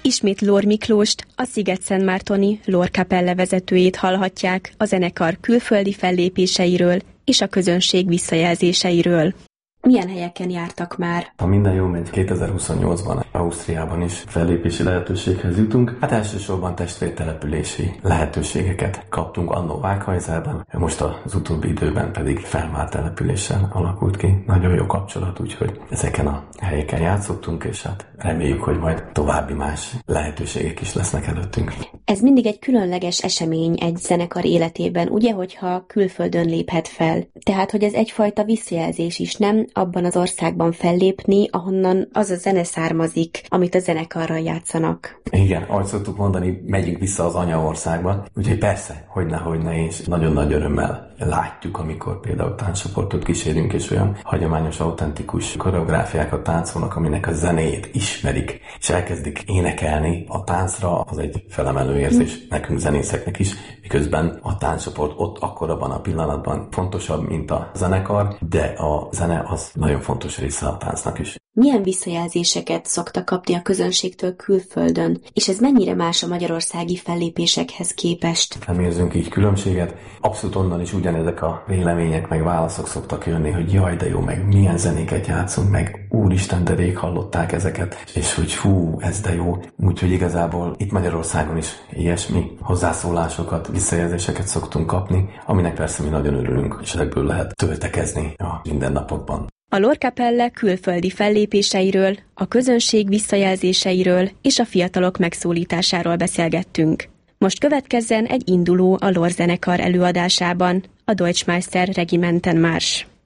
Ismét Lór Miklóst, a Szigetszentmártoni Lór Kapelle vezetőjét hallhatják a zenekar külföldi fellépéseiről és a közönség visszajelzéseiről. Milyen helyeken jártak már? Ha minden jól megy, 2028-ban Ausztriában is fellépési lehetőséghez jutunk. Hát elsősorban testvértelepülési lehetőségeket kaptunk annó Vághajzában, most az utóbbi időben pedig Felmár településen alakult ki. Nagyon jó kapcsolat, úgyhogy ezeken a helyeken játszottunk, és hát reméljük, hogy majd további más lehetőségek is lesznek előttünk. Ez mindig egy különleges esemény egy zenekar életében, ugye, hogyha külföldön léphet fel. Tehát, hogy ez egyfajta visszajelzés is, nem abban az országban fellépni, ahonnan az a zene származik, amit a zenekarral játszanak. Igen, ahogy szoktuk mondani, megyünk vissza az anyaországba, úgyhogy persze, hogyne, és nagyon nagy örömmel látjuk, amikor például tánccsoportot kísérünk, és olyan hagyományos, autentikus koreográfiákat táncolnak, aminek a zenéjét ismerik, és elkezdik énekelni a táncra, az egy felemelő érzés nekünk zenészeknek is, miközben a tánccsoport ott akkor abban a pillanatban fontosabb, mint a zenekar, de a zene az nagyon fontos része a táncnak is. Milyen visszajelzéseket szoktak kapni a közönségtől külföldön, és ez mennyire más a magyarországi fellépésekhez képest? Nem érzünk így különbséget. Abszolút onnan is ugyanezek a vélemények, meg válaszok szoktak jönni, hogy jaj, de jó, meg milyen zenéket játszunk, meg úristen, de rég hallották ezeket, és hogy fú, ez de jó. Úgyhogy igazából itt Magyarországon is ilyesmi hozzászólásokat, visszajelzéseket szoktunk kapni, aminek persze mi nagyon örülünk, és ezekből lehet töltekezni a mindennapokban. A Lór Kapelle külföldi fellépéseiről, a közönség visszajelzéseiről és a fiatalok megszólításáról beszélgettünk. Most következzen egy induló a Lór zenekar előadásában, a Deutschmeister Regimenten Marsch.